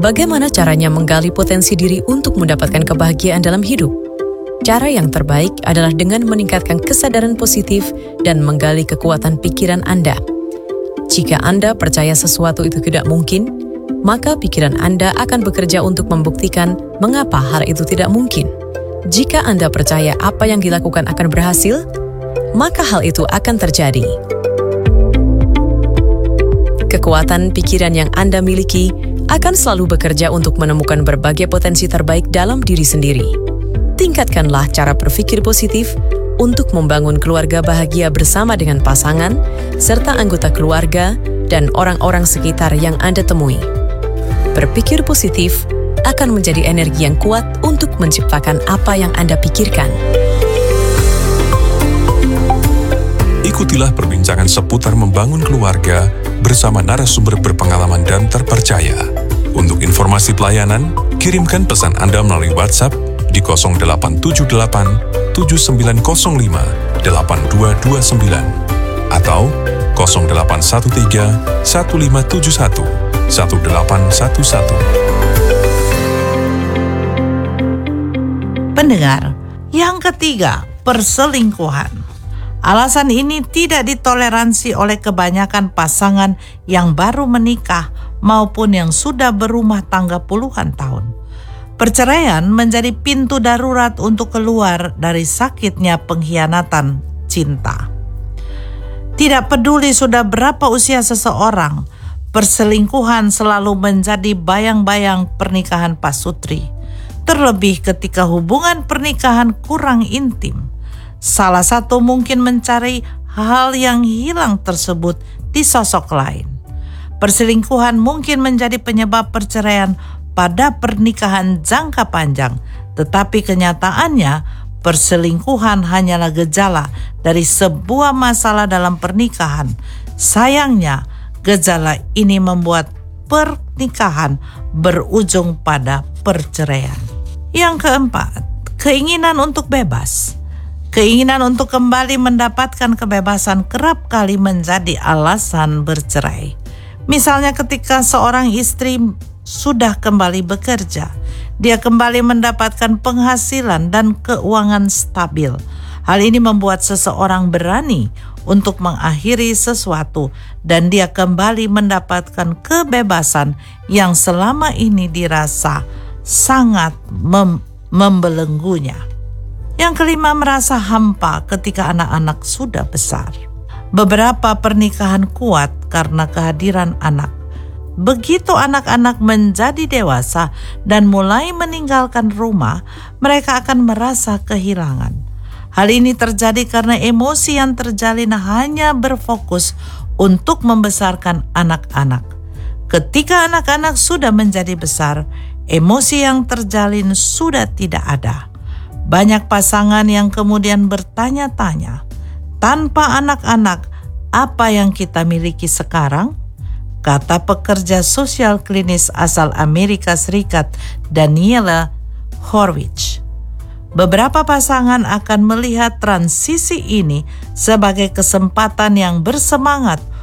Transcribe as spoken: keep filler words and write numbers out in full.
Bagaimana caranya menggali potensi diri untuk mendapatkan kebahagiaan dalam hidup? Cara yang terbaik adalah dengan meningkatkan kesadaran positif dan menggali kekuatan pikiran Anda. Jika Anda percaya sesuatu itu tidak mungkin, maka pikiran Anda akan bekerja untuk membuktikan mengapa hal itu tidak mungkin. Jika Anda percaya apa yang dilakukan akan berhasil, maka hal itu akan terjadi. Kekuatan pikiran yang Anda miliki akan selalu bekerja untuk menemukan berbagai potensi terbaik dalam diri sendiri. Tingkatkanlah cara berpikir positif untuk membangun keluarga bahagia bersama dengan pasangan, serta anggota keluarga dan orang-orang sekitar yang Anda temui. Berpikir positif akan menjadi energi yang kuat untuk menciptakan apa yang Anda pikirkan. Ikutilah perbincangan seputar membangun keluarga bersama narasumber berpengalaman dan terpercaya. Untuk informasi pelayanan, kirimkan pesan Anda melalui WhatsApp di nol delapan tujuh delapan tujuh sembilan nol lima delapan dua dua sembilan atau nol delapan satu tiga satu lima tujuh satu satu delapan satu satu. Pendengar, yang ketiga, perselingkuhan. Alasan ini tidak ditoleransi oleh kebanyakan pasangan yang baru menikah maupun yang sudah berumah tangga puluhan tahun. Perceraian menjadi pintu darurat untuk keluar dari sakitnya pengkhianatan cinta. Tidak peduli sudah berapa usia seseorang, perselingkuhan selalu menjadi bayang-bayang pernikahan pasutri. Terlebih ketika hubungan pernikahan kurang intim. Salah satu mungkin mencari hal yang hilang tersebut di sosok lain. Perselingkuhan mungkin menjadi penyebab perceraian pada pernikahan jangka panjang, tetapi kenyataannya perselingkuhan hanyalah gejala dari sebuah masalah dalam pernikahan. Sayangnya, gejala ini membuat pernikahan berujung pada perceraian. Yang keempat, keinginan untuk bebas. Keinginan untuk kembali mendapatkan kebebasan kerap kali menjadi alasan bercerai. Misalnya ketika seorang istri sudah kembali bekerja, dia kembali mendapatkan penghasilan dan keuangan stabil. Hal ini membuat seseorang berani untuk mengakhiri sesuatu dan dia kembali mendapatkan kebebasan yang selama ini dirasa sangat mem- membelenggunya. Yang kelima, merasa hampa ketika anak-anak sudah besar. Beberapa pernikahan kuat karena kehadiran anak. Begitu anak-anak menjadi dewasa dan mulai meninggalkan rumah, mereka akan merasa kehilangan. Hal ini terjadi karena emosi yang terjalin hanya berfokus untuk membesarkan anak-anak. Ketika anak-anak sudah menjadi besar, emosi yang terjalin sudah tidak ada. Banyak pasangan yang kemudian bertanya-tanya, tanpa anak-anak, apa yang kita miliki sekarang? Kata pekerja sosial klinis asal Amerika Serikat, Daniela Horwich. Beberapa pasangan akan melihat transisi ini sebagai kesempatan yang bersemangat